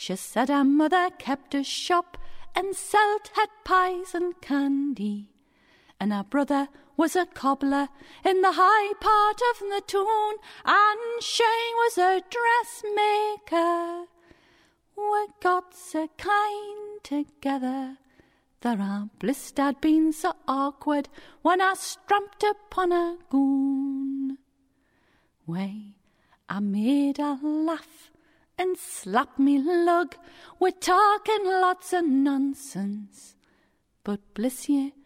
She said her mother kept a shop and sold had pies and candy, and her brother was a cobbler in the high part of the town, and she was a dressmaker. We got so kind together that our bliss had been so awkward when I stramped upon her goon. Way, I made her laugh and slap me lug with talking lots of nonsense. But bliss ye,